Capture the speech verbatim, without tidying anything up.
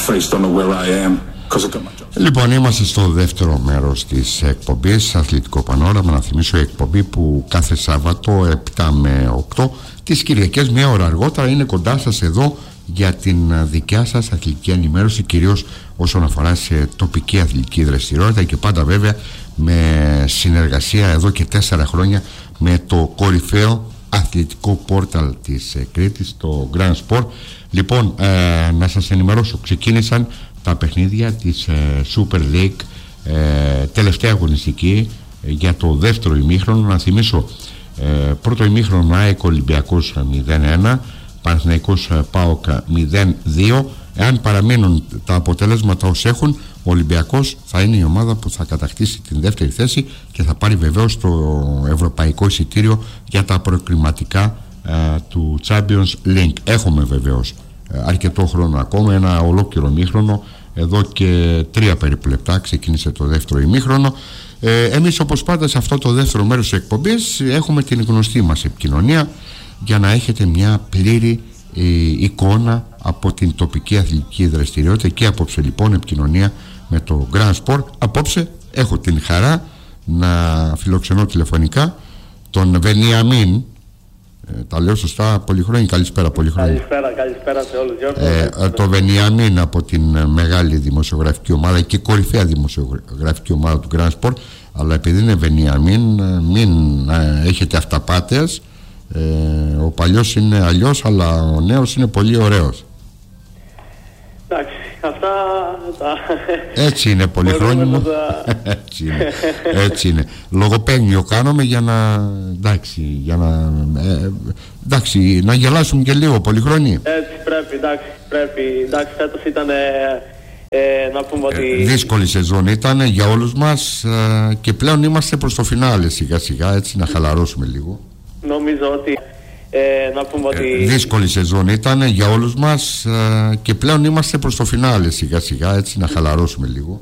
face, don't know where I am, because I got my job. Λοιπόν, είμαστε στο δεύτερο μέρος της εκπομπής Αθλητικό Πανόραμα. Να θυμίσω, η εκπομπή που κάθε Σάββατο επτά με οκτώ, τις Κυριακές μία ώρα αργότερα είναι κοντά σας εδώ για την δικιά σας αθλητική ενημέρωση, κυρίως όσον αφορά σε τοπική αθλητική δραστηριότητα, και πάντα βέβαια με συνεργασία εδώ και τέσσερα χρόνια με το κορυφαίο αθλητικό πόρταλ της Κρήτης, το Grand Sport. Λοιπόν, ε, να σας ενημερώσω, ξεκίνησαν τα παιχνίδια της ε, Super League, ε, τελευταία αγωνιστική ε, για το δεύτερο ημίχρονο. Να θυμίσω, ε, πρώτο ημίχρονο ΑΕΚ Ολυμπιακός μηδέν ένα, Παναθηναϊκός ΠΑΟΚ μηδέν δύο. Εάν παραμείνουν τα αποτελέσματα ως έχουν, ο Ολυμπιακός θα είναι η ομάδα που θα κατακτήσει την δεύτερη θέση και θα πάρει βεβαίως το ευρωπαϊκό εισιτήριο για τα προκριματικά ε, του Champions League. Έχουμε βεβαίως ε, αρκετό χρόνο ακόμα, ένα ολόκληρο ημίχρονο. Εδώ και τρία περίπου λεπτά ξεκίνησε το δεύτερο ημίχρονο. ε, Εμείς, όπως πάντα, σε αυτό το δεύτερο μέρος της εκπομπής έχουμε την γνωστή μας επικοινωνία για να έχετε μια πλήρη ε, εικόνα από την τοπική αθλητική δραστηριότητα. Και απόψε λοιπόν επικοινωνία με το Grand Sport. Απόψε έχω την χαρά να φιλοξενώ τηλεφωνικά τον Βενιαμίν, ε, τα λέω σωστά, Πολυχρόνη? Καλησπέρα Πολυχρόνη. Καλησπέρα, καλησπέρα σε όλους, Γιώργο. ε, ε, Το Βενιαμίν από την μεγάλη δημοσιογραφική ομάδα και κορυφαία δημοσιογραφική ομάδα του Grand Sport. Αλλά επειδή είναι Βενιαμίν, μην ε, έχετε αυταπάτες. Ε, ο παλιός είναι αλλιώς, αλλά ο νέος είναι πολύ ωραίος. Εντάξει, αυτά τα... Έτσι είναι, Πολυχρόνιμο. Έτσι είναι, έτσι είναι. Λογοπαίγνιο κάνουμε για να, εντάξει, για να, ε, εντάξει, να γελάσουμε και λίγο, Πολυχρόνι. Έτσι πρέπει, εντάξει, πρέπει. Εντάξει, φέτος ήταν, ε, ε, να πούμε ότι... Ε, δύσκολη σεζόν ήταν για όλους μας, ε, και πλέον είμαστε προς το φινάλε σιγά σιγά, έτσι να χαλαρώσουμε λίγο. Νομίζω ότι... Ε, να πούμε ότι... Ε, δύσκολη σεζόν ήταν για όλους μας, ε, και πλέον είμαστε προς το φινάλε σιγά σιγά, έτσι να χαλαρώσουμε λίγο.